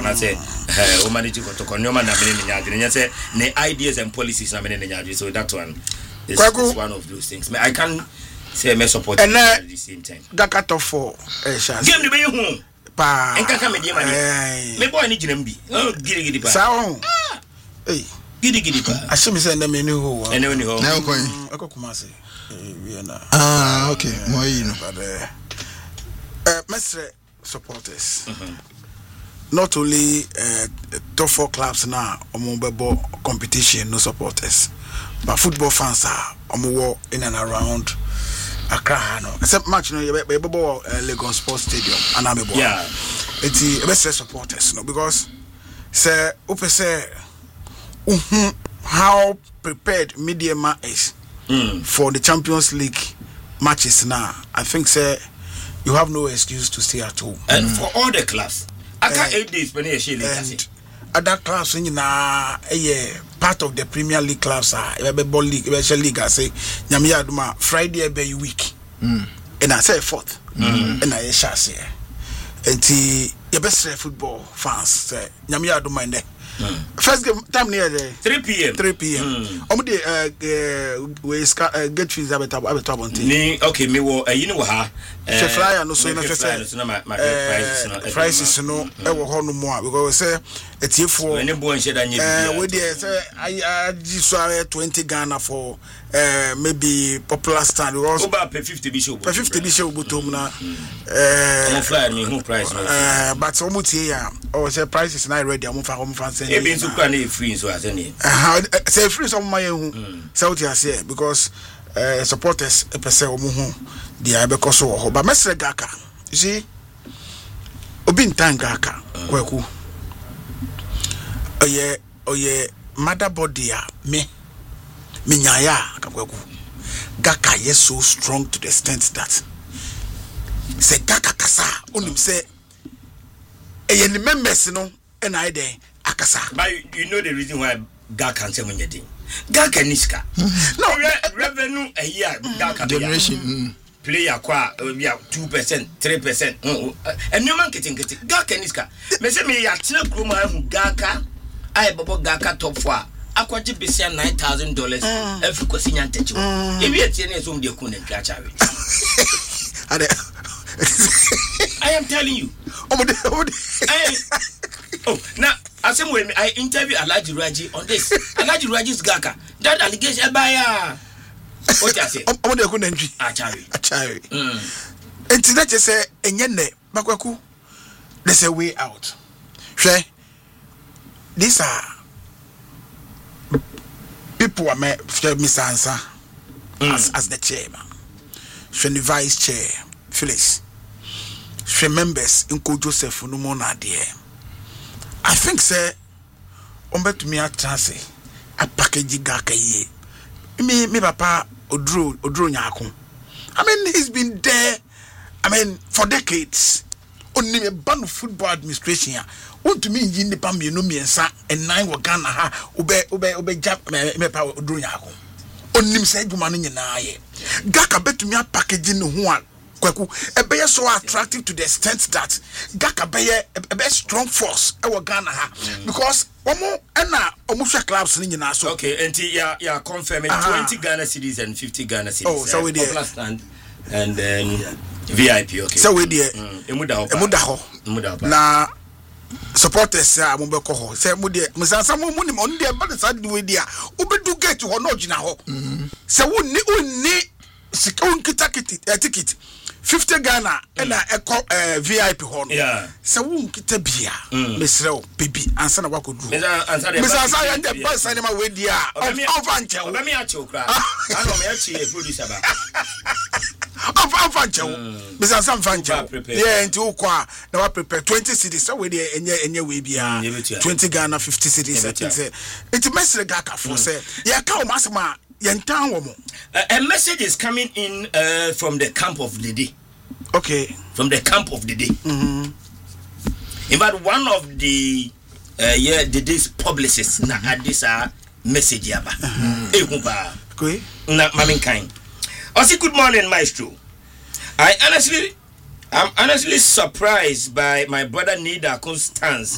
I say o manage to konoma na me nyadwene say ne ideas and policies na me nyadwene so that one is one of those things I can say me support at the same time that cut off for chance game the be hu pa enka me dey me boy ni ginam bi gidi pa sao eh gidi pa ashimi say na me ni ho ene ni ho na okon akokuma say we na okay mo yi no mesre supporters not only top 4 clubs now omo competition no supporters but football fans are omo in and around Accra no except match no be Lagos Sports Stadium anamebo yeah it's mesre supporters no because say open say how prepared Mediama is for the Champions League matches now. I think say you have no excuse to stay at home. And for all the clubs, I can't 8 days when you league. Other clubs in part of the Premier League clubs are ball league, league. I say Nyamia Duma Friday be week. And I say 4th. And I shall say. And the best football fans say Nyamia Duma in there. First game time near 3 p.m. We get fees okay, me wo you know ha flyer no so na prices no e wo ho no mo because say etiefo we dey say I so 20 Ghana for maybe popular stand because over 50 bi show 50 bi show botom na flyer me who price but omo tie ya or say prices na ready omo fa say e bin so kwa na free so as any say free so my hu say what you say because supporters pese omo hu dia be koso ho ba mesre Gaka you see obi ntangaka kwaku oye mother body a me nyaya akakwaku Gaka is so strong to the extent that say Gaka kasa onim say eye ni members no and I dey akasa. But you know the reason why Gaka can say munyedin. Gaka niska. No revenue a year Gaka generation player kwa 2% 3%. And no man getting Gaka niska. Me say me ya tena kroma hu Gaka ai bobo Gaka top 4. Akwaji besia $9,000 every kwesi nyantechi. Ebi etie na so mde ku na nkrachawe. I am telling you. Oh, now as when I interview Alhaji Raji on this, Alhaji Raji's Gaka, that allegation by what I say? Achari. And today just say enyene bakwaku. There's a way out. Sure. These are people are Mr. Ansa as the chairman. Sure, the vice chair, Phyllis. Sure, members in Joseph Numona dear. I think say to me a chance a package Gaka ye. Me papa Odro Nyako. I mean he's been there for decades. Only a band of football administration here. Want to me in the Pambi no me and 9 were Ghana ha obey jab me power Odro Nyako. Only say Gumani na ye. Gaka bet to me a packaging one. Kwaku ebe so attractive to the extent that Gaka be a strong force e wo Ghana ha because omo na omo hwe clubs ni nyina so okay enti ya confirm 20 Ghana cedis and 50 Ghana cedis oh so we there and then VIP okay so we there emuda ho na supporters mo be ko ho say mo there musansa mo ni on there but sad we there obedu gate ho no gina ho say wonni sikon ticket 50 Ghana and echo VIP horn. Yeah. So won kita bia. Mesrel baby ansa na wakodu. Mesasa ya nde pass anima we dia. Of anche. Oba me ache okra. Ano me ache e producer ba. Of anche. Mesasa mfanche. Yeah, nti ukwa na wa prepare 20 cedis so we dey enye we bia. 20 Ghana 50 cedis. It mesre Gaka for say. Ya ka o masema a message is coming in from the camp of the day. Okay. From the camp of the day. In fact, one of the the day's publicists na had this message yaba. Okay. Na maminkind. I say good morning, Maestro. I'm honestly surprised by my brother Nida Constance